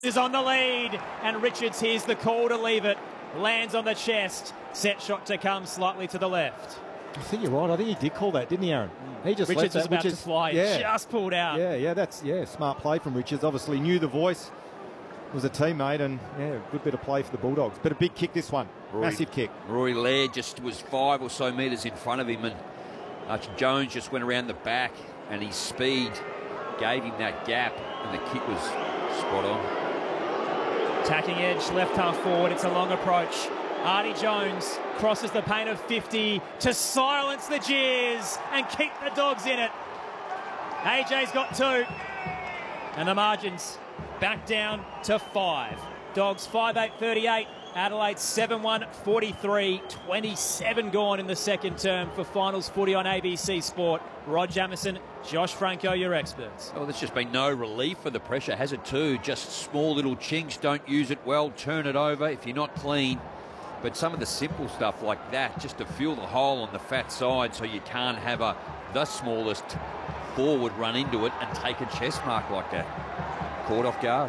Is on the lead, and Richards hears the call to leave it. Lands on the chest. Set shot to come slightly to the left. I think you're right. I think he did call that, didn't he, Aaron? He just Richards was left that, about to fly. Just pulled out. That's smart play from Richards. Obviously knew the voice, was a teammate, and good bit of play for the Bulldogs. But a big kick this one, massive kick. Rory Laird just was 5 or so metres in front of him, and Jones just went around the back, and his speed gave him that gap, and the kick was spot on. Attacking edge, left half forward. It's a long approach. Artie Jones crosses the paint of 50 to silence the jeers and keep the Dogs in it. AJ's got 2. And the margins back down to 5. Dogs 5-8-38. Adelaide 7-1, 43, 27 gone in the second term for finals footy on ABC Sport. Rod Jamieson, Josh Franco, your experts. Well, there's just been no relief for the pressure, has it too? Just small little chinks, don't use it well, turn it over if you're not clean. But some of the simple stuff like that, just to fill the hole on the fat side so you can't have the smallest forward run into it and take a chest mark like that. Caught off guard.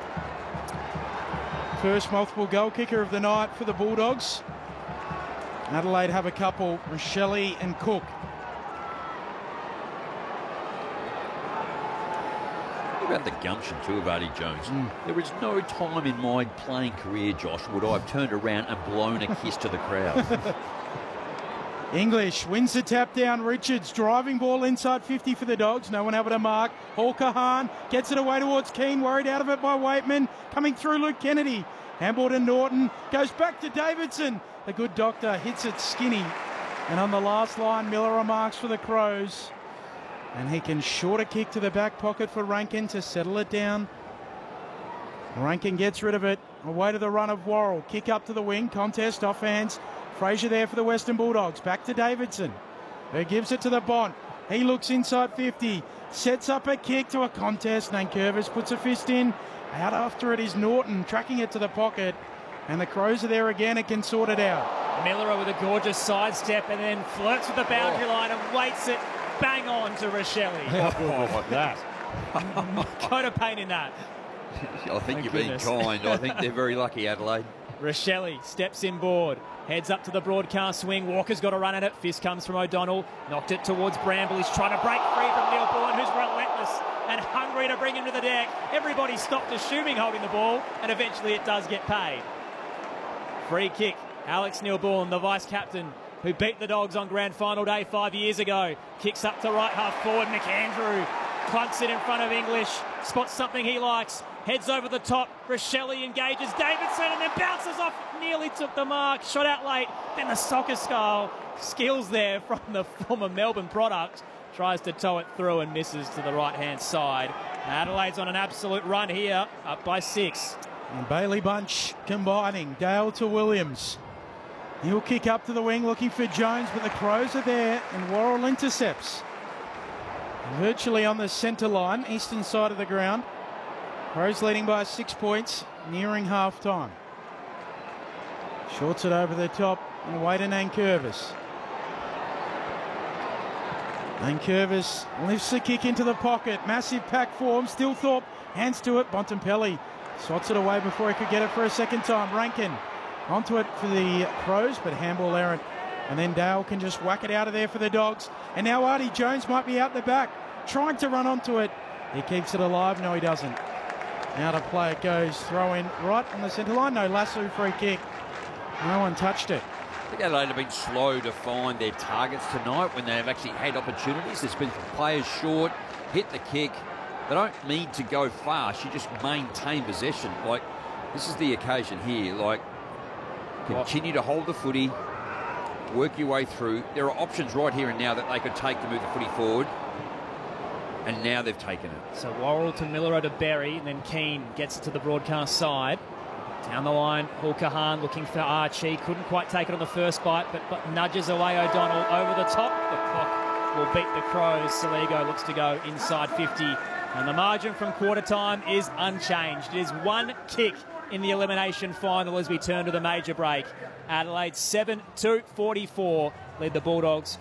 First multiple goal kicker of the night for the Bulldogs. Adelaide have a couple, Rochelle and Cook. What about the gumption too of Artie Jones? There is no time in my playing career, Josh, would I have turned around and blown a kiss to the crowd. English wins the tap down. Richards driving ball inside 50 for the Dogs. No one able to mark. Paul Kahan gets it away towards Keane. Worried out of it by Waitman. Coming through Luke Kennedy. Handball to Norton. Goes back to Davidson. The good doctor hits it skinny. And on the last line, Miller remarks for the Crows. And he can short a kick to the back pocket for Rankin to settle it down. Rankin gets rid of it. Away to the run of Worrell. Kick up to the wing. Contest off hands. Fraser there for the Western Bulldogs. Back to Davidson, who gives it to the Bont. He looks inside 50. Sets up a kick to a contest. Nankervis puts a fist in. Out after it is Norton, tracking it to the pocket. And the Crows are there again and can sort it out. Miller with a gorgeous sidestep and then flirts with the boundary line and waits it bang on to Rochelle. Like that. Coat of paint in that. I think you're being kind. I think they're very lucky, Adelaide. Rochelle steps inboard, heads up to the broadcast swing. Walker's got a run at it. Fist comes from O'Donnell. Knocked it towards Bramble. He's trying to break free from Neil Bullen, who's relentless and hungry to bring him to the deck. Everybody stopped assuming holding the ball, and eventually it does get paid. Free kick. Alex Neil Bullen, the vice-captain, who beat the Dogs on grand final day 5 years ago. Kicks up to right half forward. McAndrew clunks it in front of English. Spots something he likes. Heads over the top. Rochelle engages Davidson and then bounces off. Nearly took the mark. Shot out late. Then the soccer skull. Skills there from the former Melbourne product. Tries to tow it through and misses to the right-hand side. Adelaide's on an absolute run here. Up by 6. And Bailey Bunch combining. Dale to Williams. He'll kick up to the wing looking for Jones, but the Crows are there and Worrell intercepts. Virtually on the centre line, eastern side of the ground. Crows leading by 6 points, nearing half-time. Shorts it over the top and away to Nankervis. Nankervis lifts the kick into the pocket. Massive pack form. Stilthorpe hands to it. Bontempelli swots it away before he could get it for a second time. Rankin onto it for the Crows, but handball errant. And then Dale can just whack it out of there for the Dogs. And now Artie Jones might be out the back, trying to run onto it. He keeps it alive. No, he doesn't. Now to play it goes. Throw in right on the centre line. No, Lasso free kick. No one touched it. I think Adelaide have been slow to find their targets tonight when they have actually had opportunities. There's been players short, hit the kick. They don't need to go fast. You just maintain possession. Like, this is the occasion here. Like, continue to hold the footy, work your way through. There are options right here and now that they could take to move the footy forward. And now they've taken it. So Worrell to Miller to Berry, and then Keane gets it to the broadcast side. Down the line, Paul Kahan looking for Archie. Couldn't quite take it on the first bite, but nudges away O'Donnell over the top. The clock will beat the Crows. Saligo looks to go inside 50. And the margin from quarter time is unchanged. It is one kick in the elimination final as we turn to the major break. Adelaide 7-44 lead the Bulldogs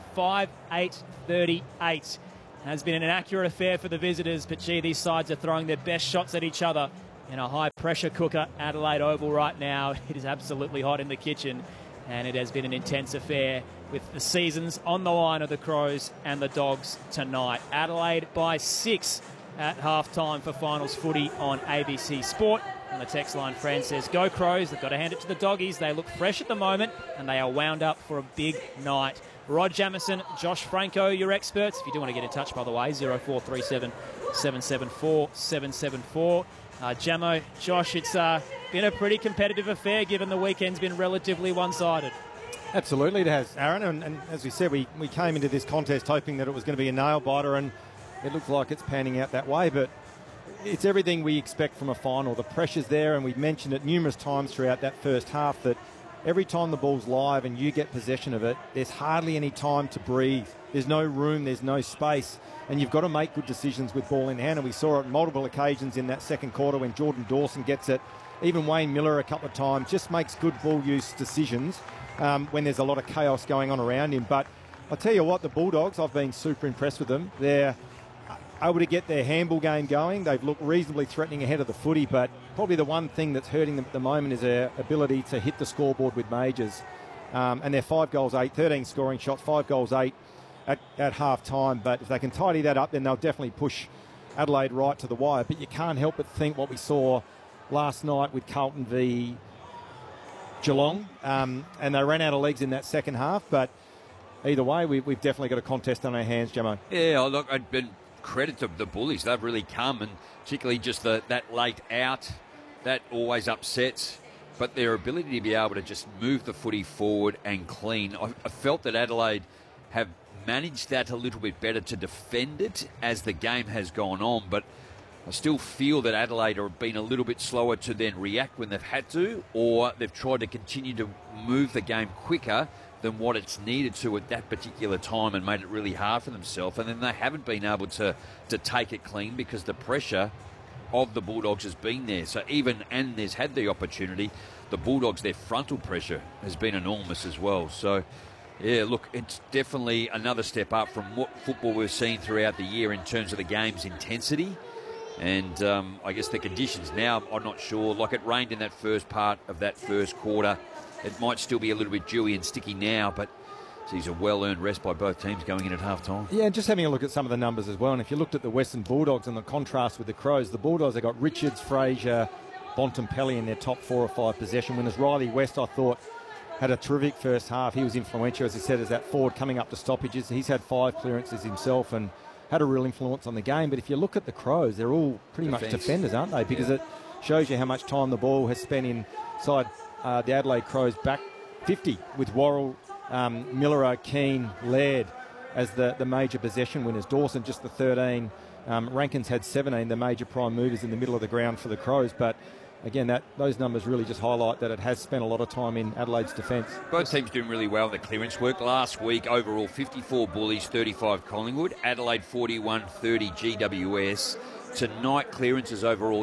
5-8-38. Has been an inaccurate affair for the visitors, but gee, these sides are throwing their best shots at each other in a high-pressure cooker, Adelaide Oval right now. It is absolutely hot in the kitchen, and it has been an intense affair with the seasons on the line of the Crows and the Dogs tonight. Adelaide by 6 at halftime for finals footy on ABC Sport. On the text line, Fran says, go Crows. They've got to hand it to the Doggies. They look fresh at the moment, and they are wound up for a big night. Rod Jamieson, Josh Franco, your experts. If you do want to get in touch, by the way, 0437 774 774. Jamo, Josh, it's been a pretty competitive affair given the weekend's been relatively one-sided. Absolutely it has, Aaron. And as we said, we came into this contest hoping that it was going to be a nail-biter, and it looks like it's panning out that way. But it's everything we expect from a final. The pressure's there, and we've mentioned it numerous times throughout that first half that every time the ball's live and you get possession of it, there's hardly any time to breathe. There's no room, there's no space, and you've got to make good decisions with ball in hand. And we saw it on multiple occasions in that second quarter when Jordan Dawson gets it. Even Wayne Miller a couple of times just makes good ball use decisions when there's a lot of chaos going on around him. But I'll tell you what, the Bulldogs, I've been super impressed with them. They're able to get their handball game going. They've looked reasonably threatening ahead of the footy, but probably the one thing that's hurting them at the moment is their ability to hit the scoreboard with majors. And they're 5 goals, 8, 13 scoring shots, 5 goals, 8 at half time. But if they can tidy that up, then they'll definitely push Adelaide right to the wire. But you can't help but think what we saw last night with Carlton v Geelong. And they ran out of legs in that second half. But either way, we've definitely got a contest on our hands, Jamo. Yeah, look, I've been credit to the Bullies. They've really come, and particularly just that late out, that always upsets. But their ability to be able to just move the footy forward and clean. I felt that Adelaide have managed that a little bit better to defend it as the game has gone on, but I still feel that Adelaide have been a little bit slower to then react when they've had to, or they've tried to continue to move the game quicker than what it's needed to at that particular time and made it really hard for themselves. And then they haven't been able to take it clean because the pressure of the Bulldogs has been there. So even Andes had the opportunity, the Bulldogs, their frontal pressure has been enormous as well. So, yeah, look, it's definitely another step up from what football we've seen throughout the year in terms of the game's intensity. And I guess the conditions now, I'm not sure. Like, it rained in that first part of that first quarter. It might still be a little bit dewy and sticky now, but geez, a well-earned rest by both teams going in at half-time. Yeah, and just having a look at some of the numbers as well. And if you looked at the Western Bulldogs and the contrast with the Crows, the Bulldogs have got Richards, Fraser, Bontempelli in their top 4 or 5 possession winners. Riley West, I thought, had a terrific first half. He was influential, as he said, as that forward coming up to stoppages. He's had 5 clearances himself and had a real influence on the game. But if you look at the Crows, they're all pretty much defenders, aren't they? Because it shows you how much time the ball has spent inside the Adelaide Crows back 50 with Worrell, Miller, Keane, Laird as the major possession winners. Dawson just the 13. Rankins had 17, the major prime movers in the middle of the ground for the Crows. But again, those numbers really just highlight that it has spent a lot of time in Adelaide's defence. Both teams doing really well in the clearance work. Last week, overall, 54 Bullies, 35 Collingwood. Adelaide 41, 30 GWS. Tonight, clearances overall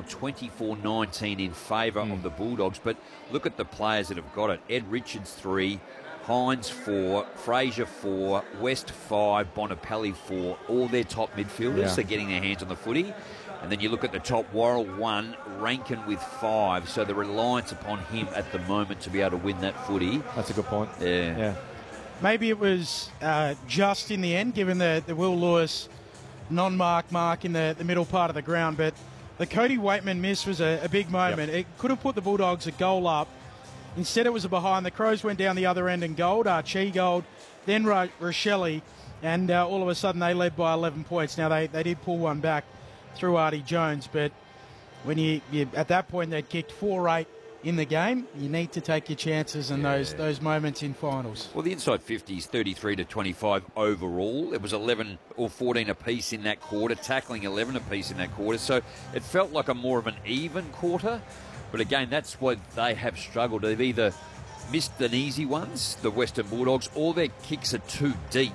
24-19 in favour of the Bulldogs. But look at the players that have got it. Ed Richards 3, Hines 4, Fraser 4, West 5, Bontempelli 4. All their top midfielders are getting their hands on the footy. And then you look at the top, Worrell 1, Rankin with 5. So the reliance upon him at the moment to be able to win that footy. That's a good point. Yeah. Maybe it was just in the end, given the Will Lewis non-mark in the middle part of the ground. But the Cody Waitman miss was a big moment. It could have put the Bulldogs a goal up. Instead, it was a behind. The Crows went down the other end and gold. Archie gold, then Rochelle, and all of a sudden they led by 11 points. Now, they did pull one back through Artie Jones, but when you at that point they'd kicked 4-8 in the game, you need to take your chances in those moments in finals. Well, the inside 50 is 33-25 overall. It was 11 or 14 apiece in that quarter, tackling 11 apiece in that quarter. So it felt like a more of an even quarter. But again, that's what they have struggled. They've either missed the easy ones, the Western Bulldogs, or their kicks are too deep.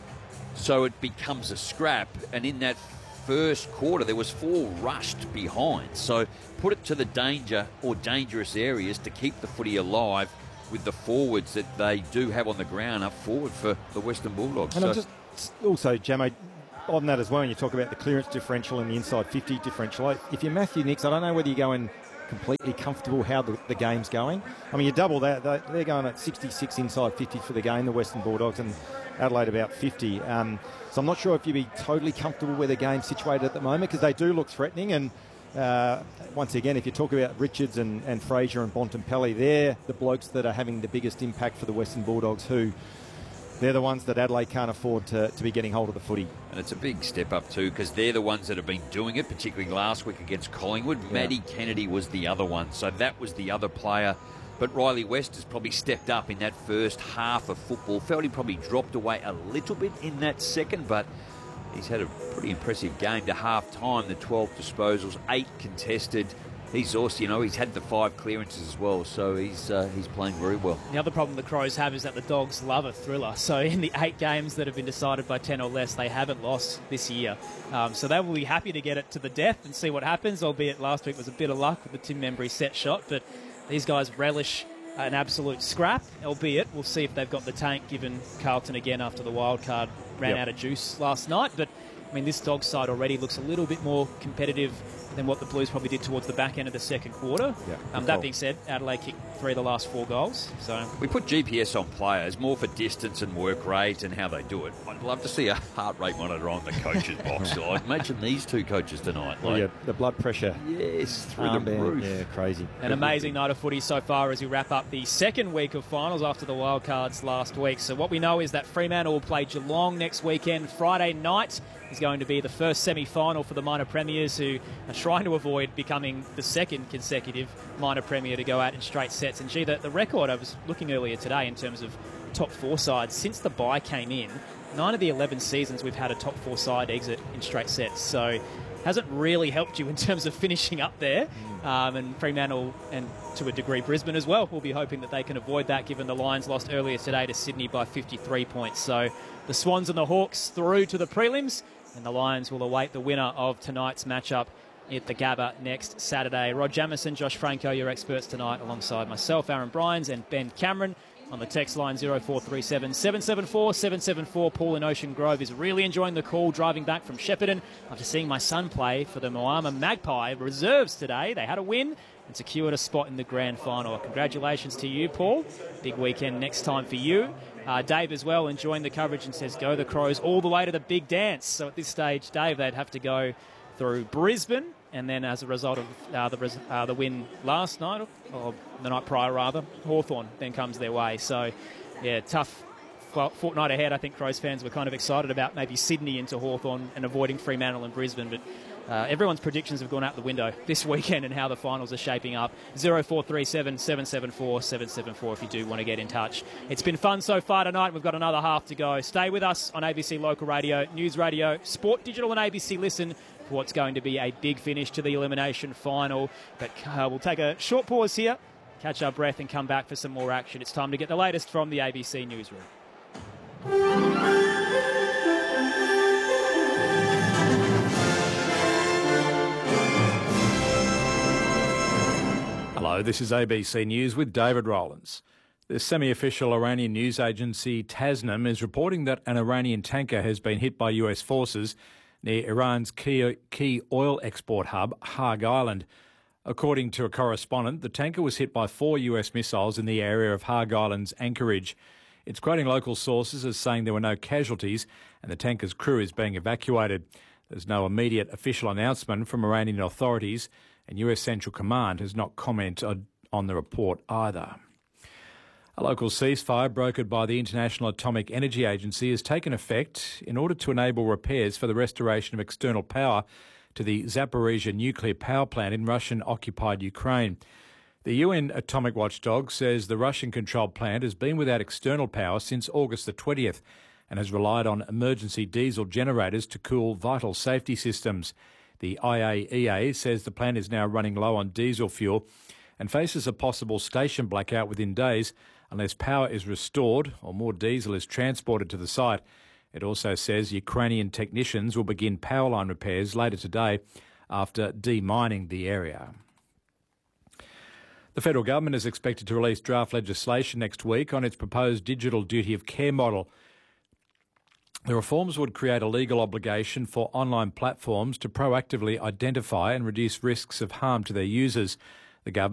So it becomes a scrap. And in that first quarter, there was 4 rushed behind. So put it to the danger or dangerous areas to keep the footy alive with the forwards that they do have on the ground up forward for the Western Bulldogs. And I'm just also, Jamo, on that as well, when you talk about the clearance differential and the inside 50 differential, if you're Matthew Nicks, I don't know whether you're going completely comfortable how the game's going. I mean, you double that. They're going at 66 inside 50 for the game, the Western Bulldogs, and Adelaide about 50. So I'm not sure if you'd be totally comfortable where the game's situated at the moment, because they do look threatening. And once again, if you talk about Richards and Fraser and Bontempelli, they're the blokes that are having the biggest impact for the Western Bulldogs, who they're the ones that Adelaide can't afford to be getting hold of the footy. And it's a big step up too, because they're the ones that have been doing it, particularly last week against Collingwood. Yeah. Maddie Kennedy was the other one, so that was the other player. But Riley West has probably stepped up in that first half of football. Felt he probably dropped away a little bit in that second, but he's had a pretty impressive game to half-time. The 12 disposals, 8 contested. He's also, he's had the 5 clearances as well, so he's playing very well. The other problem the Crows have is that the Dogs love a thriller. So in the 8 games that have been decided by 10 or less, they haven't lost this year. So they will be happy to get it to the death and see what happens, albeit last week was a bit of luck with the Tim Membry set shot. But these guys relish an absolute scrap, albeit we'll see if they've got the tank, given Carlton again after the wild card ran out of juice last night. But I mean, this Dogs side already looks a little bit more competitive than what the Blues probably did towards the back end of the second quarter. That being said, Adelaide kicked 3 of the last 4 goals. So we put GPS on players more for distance and work rate and how they do it. I'd love to see a heart rate monitor on the coach's box. Like, imagine these 2 coaches tonight. The blood pressure. Yes, through the roof. Yeah, crazy. An amazing night of footy so far as we wrap up the second week of finals after the wild cards last week. So what we know is that Fremantle will play Geelong next weekend. Friday night is going to be the first semi-final for the minor premiers, who are trying to avoid becoming the second consecutive minor premier to go out in straight sets. And gee, the record, I was looking earlier today in terms of top 4 sides, since the bye came in, 9 of the 11 seasons we've had a top 4 side exit in straight sets. So hasn't really helped you in terms of finishing up there. And Fremantle, and to a degree Brisbane as well, will be hoping that they can avoid that, given the Lions lost earlier today to Sydney by 53 points. So the Swans and the Hawks through to the prelims, and the Lions will await the winner of tonight's matchup at the Gabba next Saturday. Rod Jamieson, Josh Franco, your experts tonight, alongside myself, Aaron Bryans, and Ben Cameron. On the text line 0437 774 774. Paul in Ocean Grove is really enjoying the call driving back from Shepparton after seeing my son play for the Moama Magpie reserves today. They had a win and secured a spot in the grand final. Congratulations to you, Paul. Big weekend next time for you. Dave as well enjoying the coverage and says, go the Crows all the way to the big dance. So at this stage, Dave, they'd have to go through Brisbane, and then as a result of the win last night, or the night prior rather, Hawthorn then comes their way. So yeah, tough fortnight ahead. I think Crows fans were kind of excited about maybe Sydney into Hawthorn and avoiding Fremantle and Brisbane, but everyone's predictions have gone out the window this weekend and how the finals are shaping up. 0437 774 774 if you do want to get in touch. It's been fun so far tonight. We've got another half to go. Stay with us on ABC Local Radio, News Radio, Sport Digital and ABC Listen for what's going to be a big finish to the elimination final. But we'll take a short pause here, catch our breath and come back for some more action. It's time to get the latest from the ABC Newsroom. Hello, this is ABC News with David Rowlands. The semi-official Iranian news agency Tasnim is reporting that an Iranian tanker has been hit by US forces near Iran's key oil export hub, Haag Island. According to a correspondent, the tanker was hit by 4 US missiles in the area of Haag Island's anchorage. It's quoting local sources as saying there were no casualties and the tanker's crew is being evacuated. There's no immediate official announcement from Iranian authorities, and US Central Command has not commented on the report either. A local ceasefire brokered by the International Atomic Energy Agency has taken effect in order to enable repairs for the restoration of external power to the Zaporizhzhia nuclear power plant in Russian-occupied Ukraine. The UN atomic watchdog says the Russian-controlled plant has been without external power since August the 20th and has relied on emergency diesel generators to cool vital safety systems. The IAEA says the plant is now running low on diesel fuel and faces a possible station blackout within days unless power is restored or more diesel is transported to the site. It also says Ukrainian technicians will begin power line repairs later today after demining the area. The federal government is expected to release draft legislation next week on its proposed digital duty of care model. The reforms would create a legal obligation for online platforms to proactively identify and reduce risks of harm to their users. The government